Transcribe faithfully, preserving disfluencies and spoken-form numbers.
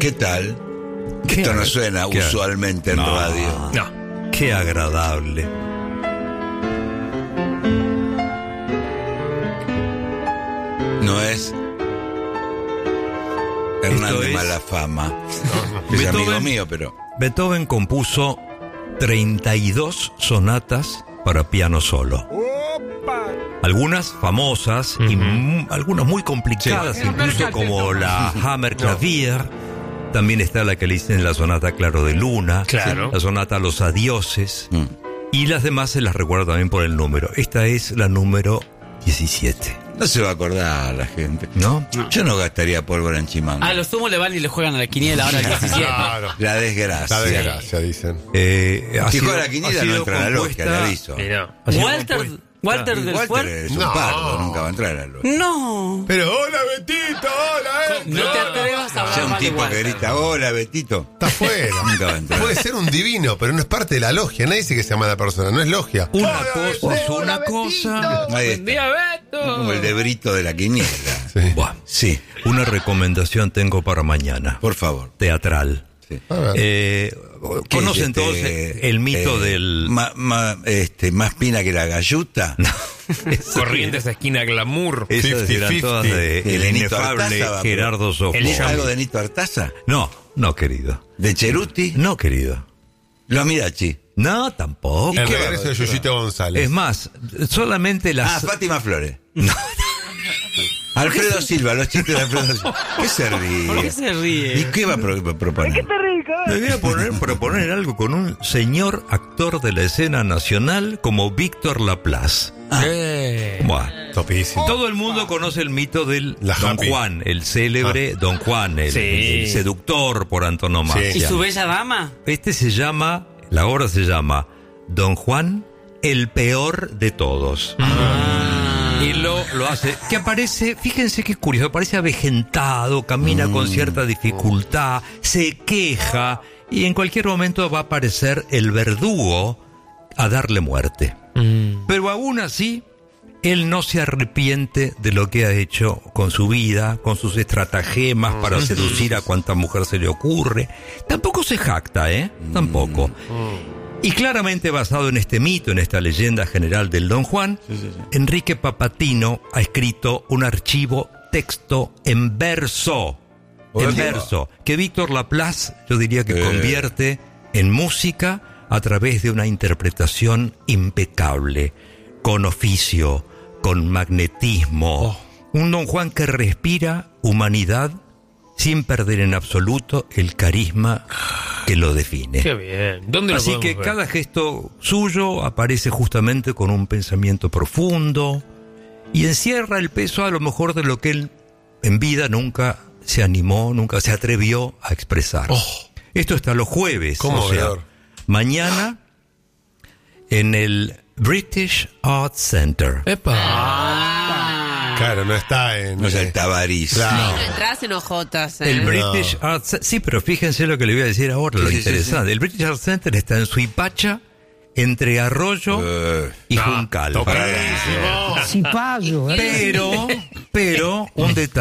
¿Qué tal? ¿Qué Esto no ag- suena qué ag- usualmente en No. radio. No. Qué agradable. No es Hernán de es- Malafama. Es Beethoven- amigo mío, pero... Beethoven compuso treinta y dos sonatas para piano solo. Algunas famosas y m- algunas muy complicadas, Sí. incluso como la Hammerklavier. También está la que le dicen la sonata Claro de Luna, Claro. la sonata Los Adioses, Mm. y las demás se las recuerdo también por el número. Esta es la número diecisiete, No se va a acordar la gente. ¿no? No. Yo no gastaría pólvora en Chimango. A los sumos le van y le juegan a la quiniela ahora el diecisiete. Claro. La desgracia. La desgracia, dicen. Eh, ha Si sido- juega la quiniela ha no sido entra a la logia, le compuesta- aviso. Y no. ha sido Walter, compuesta- Walter Y del Walter Fuerte. es un No. pardo, nunca va a entrar a la logia. No. Pero hola Betito, hola, eh. No te atrevas a Sea hablar un mal de tipo que Walter. grita, hola Betito. Está fuera. Nunca va a entrar. Puede ser un divino, pero no es parte de la logia. Nadie dice que sea mala persona, no es logia. Una Hola, cosa es Betito, una hola, cosa. Ahí Buen está. día, Beto. Como el de Brito de la quiniela. Sí. Buah, Sí, una recomendación tengo para mañana. por favor. Teatral. Sí. A ver. Eh, ¿Qué ¿Conocen es este, entonces el mito eh, del... ma- ma- este, más pina que la galluta? Corrientes esquina glamour. Esas cincuenta, eran todas cincuenta. de El el Nito inefable Artaza va, Gerardo Sofo. El ¿Es algo de Nito Artaza? No, no, querido. ¿De Cheruti? No, querido. Lo Mirachi. No, tampoco. El qué regreso va? de Yuyito González. Es más, solamente Ah, las... Fátima Flores. Alfredo Silva, los chistes de Alfredo Silva. ¿Qué se ríe? ¿Por qué se ríe? ¿Y qué va a pro- proponer? Me voy a poner, proponer algo con un señor actor de la escena nacional como Víctor Laplace. Eh. Buah. Topísimo. Todo el mundo conoce el mito del La Don Happy. Juan, el célebre Don Juan, el, Sí. el seductor por antonomasia. Sí. ¿Y su bella dama? Este se llama, la obra se llama Don Juan, el peor de todos. Y lo, lo hace, que aparece, fíjense qué curioso, aparece avejentado, camina con cierta dificultad, se queja y en cualquier momento va a aparecer el verdugo a darle muerte. Mm. Pero aún así, él no se arrepiente de lo que ha hecho con su vida, con sus estratagemas para seducir a cuanta mujer se le ocurre. Tampoco se jacta, ¿eh? Tampoco. Y claramente basado en este mito, en esta leyenda general del Don Juan, Enrique Papatino ha escrito un archivo texto en verso, en Oye. verso, que Víctor Laplace, yo diría que Eh. convierte en música a través de una interpretación impecable, con oficio, con magnetismo. Un Don Juan que respira humanidad sin perder en absoluto el carisma que lo define. Qué bien. ¿Dónde lo Así podemos que ver? cada gesto suyo aparece justamente con un pensamiento profundo y encierra el peso a lo mejor de lo que él en vida nunca se animó, nunca se atrevió a expresar. Esto está los jueves, o sea, Conmovedor. mañana en el British Art Center. Epa. Claro, no está en. No es eh, el Tabariz. Claro. No entras en ojotas. ¿eh? El British Art Center, sí, pero fíjense lo que le voy a decir ahora, lo Sí, sí, interesante. sí, El British Art Center está en Suipacha, entre Arroyo Eh, y no, Juncal. Topísimo. Pero, pero, un detalle.